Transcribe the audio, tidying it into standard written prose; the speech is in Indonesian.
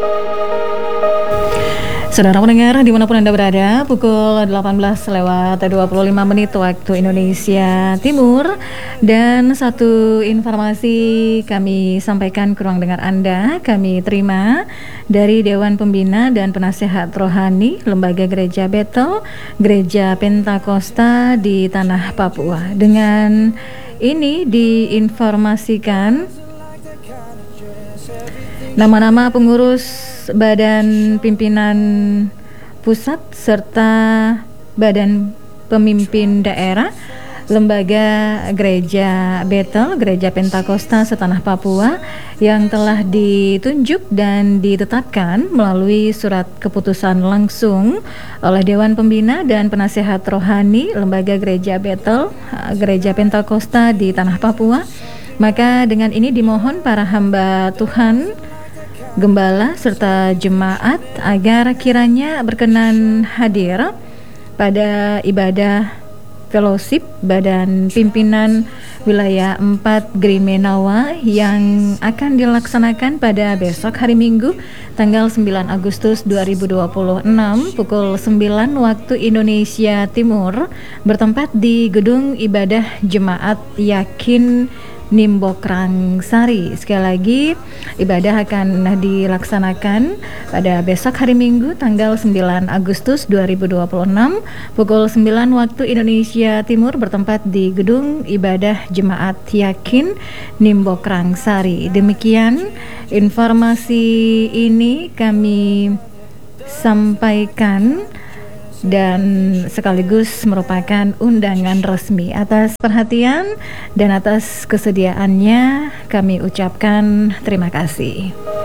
Saudara pendengar dimanapun Anda berada, pukul 18:25 waktu Indonesia Timur. Dan satu informasi kami sampaikan ke ruang dengar Anda, kami terima dari Dewan Pembina dan Penasehat Rohani Lembaga Gereja Bethel, Gereja Pentakosta di Tanah Papua. Dengan ini diinformasikan nama-nama pengurus Badan Pimpinan Pusat serta Badan Pemimpin Daerah Lembaga Gereja Bethel, Gereja Pentakosta setanah Papua yang telah ditunjuk dan ditetapkan melalui surat keputusan langsung oleh Dewan Pembina dan Penasehat Rohani Lembaga Gereja Bethel, Gereja Pentakosta di Tanah Papua. Maka dengan ini dimohon para hamba Tuhan, gembala serta jemaat agar kiranya berkenan hadir pada ibadah fellowship Badan Pimpinan Wilayah 4 Grimenawa yang akan dilaksanakan pada besok hari Minggu tanggal 9 Agustus 2026 pukul 9 waktu Indonesia Timur, bertempat di Gedung Ibadah Jemaat Yakin Nimbokrang Sari. Sekali lagi, ibadah akan dilaksanakan pada besok hari Minggu tanggal 9 Agustus 2026 pukul 9 waktu Indonesia Timur, bertempat di Gedung Ibadah Jemaat Yakin Nimbokrang Sari. Demikian informasi ini kami sampaikan dan sekaligus merupakan undangan resmi. Atas perhatian dan atas kesediaannya kami ucapkan terima kasih.